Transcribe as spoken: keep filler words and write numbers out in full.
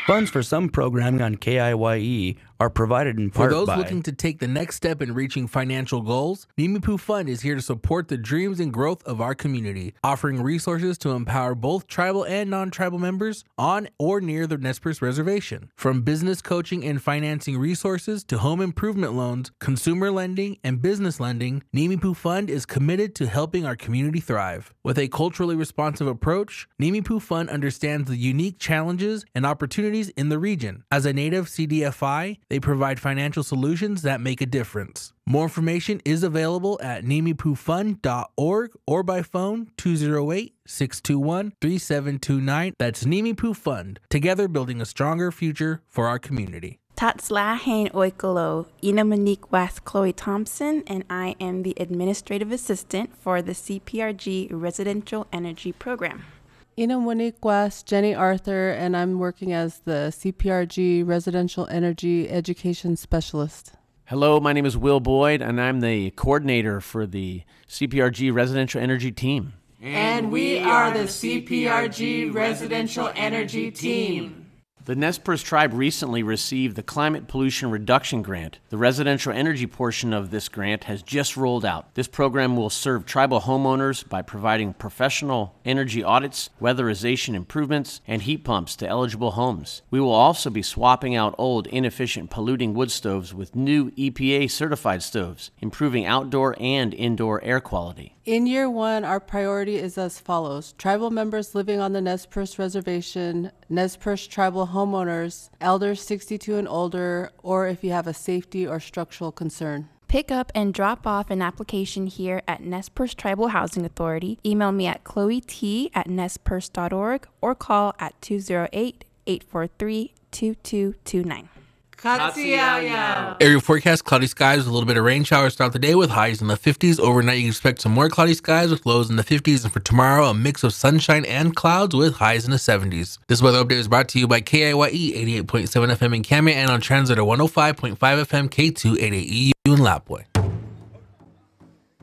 Funds for some programming on K I Y E are provided in part For those by... looking to take the next step in reaching financial goals, Nimipu Fund is here to support the dreams and growth of our community, offering resources to empower both tribal and non-tribal members on or near the Nez Perce Reservation. From business coaching and financing resources to home improvement loans, consumer lending, and business lending, Nimipu Fund is committed to helping our community thrive. With a culturally responsive approach, Nimipu Fund understands the unique challenges and opportunities in the region. As a native C D F I, they provide financial solutions that make a difference. More information is available at nimipu fund dot org or by phone two oh eight, six two one, three seven two nine. That's Nimipu Fund, together building a stronger future for our community. Tatsla Hain Oikolo, Ina Monique West Chloe Thompson, and I am the Administrative Assistant for the C P R G Residential Energy Program. Ina Monique West, Jenny Arthur, and I'm working as the C P R G Residential Energy Education Specialist. Hello, my name is Will Boyd, and I'm the coordinator for the C P R G Residential Energy Team. And we are the C P R G Residential Energy Team. The Nez Perce Tribe recently received the Climate Pollution Reduction Grant. The residential energy portion of this grant has just rolled out. This program will serve tribal homeowners by providing professional energy audits, weatherization improvements, and heat pumps to eligible homes. We will also be swapping out old, inefficient, polluting wood stoves with new E P A-certified stoves, improving outdoor and indoor air quality. In year one, our priority is as follows. Tribal members living on the Nez Perce Reservation, Nez Perce tribal homeowners, elders sixty-two and older, or if you have a safety or structural concern. Pick up and drop off an application here at Nez Perce Tribal Housing Authority. Email me at chloe t at nez perce dot org or call at two oh eight, eight four three, two two two nine. Area forecast, cloudy skies with a little bit of rain showers throughout the day with highs in the fifties. Overnight, you can expect some more cloudy skies with lows in the fifties. And for tomorrow, a mix of sunshine and clouds with highs in the seventies. This weather update is brought to you by K I Y E eighty-eight point seven F M in Kamia and on Translator one oh five point five F M K two eighty-eight E U in Lapwai.